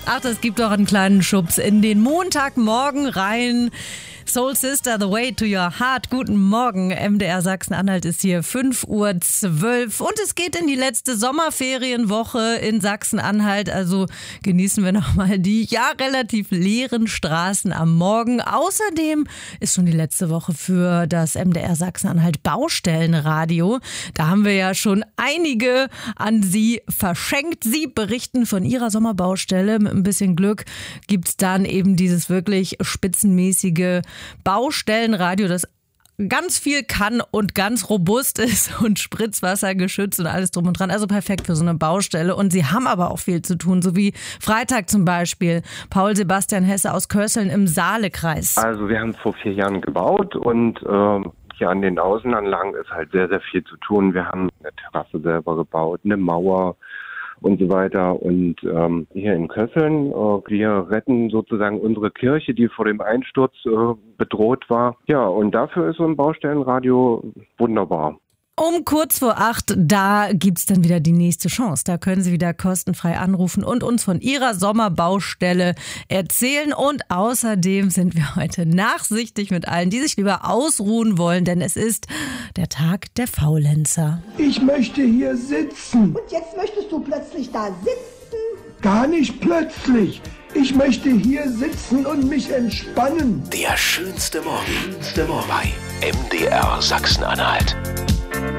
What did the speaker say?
Ach, das gibt doch einen kleinen Schubs in den Montagmorgen rein. Soul Sister, the way to your heart. Guten Morgen, MDR Sachsen-Anhalt ist hier 5:12 Uhr und es geht in die letzte Sommerferienwoche in Sachsen-Anhalt. Also genießen wir nochmal die relativ leeren Straßen am Morgen. Außerdem ist schon die letzte Woche für das MDR Sachsen-Anhalt Baustellenradio. Da haben wir ja schon einige an Sie verschenkt. Sie berichten von Ihrer Sommerbaustelle. Mit ein bisschen Glück gibt es dann eben dieses wirklich spitzenmäßige Baustellenradio, das ganz viel kann und ganz robust ist und Spritzwasser geschützt und alles drum und dran. Also perfekt für so eine Baustelle. Und sie haben aber auch viel zu tun, so wie Freitag zum Beispiel. Paul Sebastian Hesse aus Kösseln im Saalekreis. Also wir haben vor 4 Jahren gebaut und hier an den Außenanlagen ist halt sehr, sehr viel zu tun. Wir haben eine Terrasse selber gebaut, eine Mauer und so weiter. Und hier in Kösseln, wir retten sozusagen unsere Kirche, die vor dem Einsturz bedroht war. Ja, und dafür ist so ein Baustellenradio wunderbar. Um kurz vor 8, da gibt's dann wieder die nächste Chance. Da können Sie wieder kostenfrei anrufen und uns von Ihrer Sommerbaustelle erzählen. Und außerdem sind wir heute nachsichtig mit allen, die sich lieber ausruhen wollen, denn es ist der Tag der Faulenzer. Ich möchte hier sitzen. Und jetzt möchtest du plötzlich da sitzen? Gar nicht plötzlich. Ich möchte hier sitzen und mich entspannen. Der schönste Morgen bei MDR Sachsen-Anhalt.